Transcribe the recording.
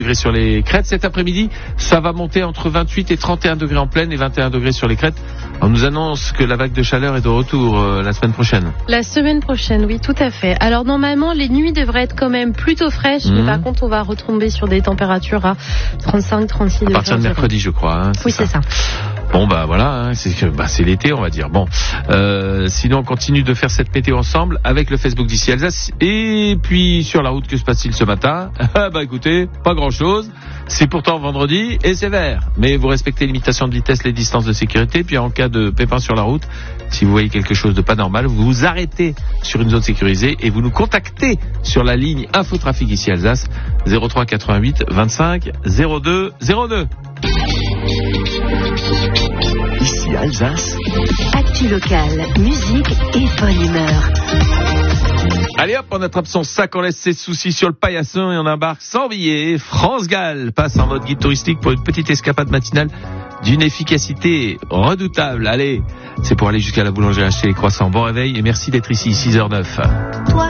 degrés sur les crêtes. Cet après-midi, ça va monter entre 28 et 31 degrés en plaine et 21 degrés sur les crêtes. On nous annonce que la vague de chaleur est de retour la semaine prochaine. La semaine prochaine, oui, tout à fait. Alors normalement, les nuits devraient être quand même plutôt fraîches, mais par contre, on va retomber sur des températures à 35-36 degrés. À partir de mercredi, je crois. Hein, oui, c'est ça. Bon voilà, c'est l'été, on va dire. Bon, sinon on continue de faire cette météo ensemble avec le Facebook d'ici Alsace. Et puis sur la route, que se passe-t-il ce matin? Écoutez, pas grand-chose. C'est pourtant vendredi et c'est vert. Mais vous respectez les limitations de vitesse, les distances de sécurité. Puis en cas de pépin sur la route, si vous voyez quelque chose de pas normal, vous vous arrêtez sur une zone sécurisée et vous nous contactez sur la ligne Infotrafic ici Alsace 03 88 25 02 02. Ici Alsace. Actu locale, musique et bonne humeur. Allez hop, on attrape son sac, on laisse ses soucis sur le paillasson et on embarque sans billet. France Gall passe en mode guide touristique pour une petite escapade matinale d'une efficacité redoutable. Allez, c'est pour aller jusqu'à la boulangerie acheter les croissants. Bon réveil et merci d'être ici, 6h09.